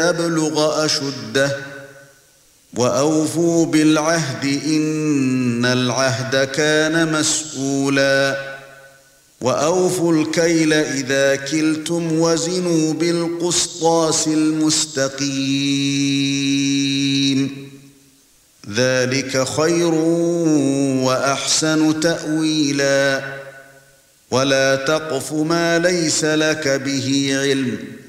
يبلغ أشده وأوفوا بالعهد إن العهد كان مسؤولا وأوفوا الكيل إذا كلتم وزنوا بالقسطاس المستقيم ذلك خير وأحسن تأويلا ولا تقف ما ليس لك به علم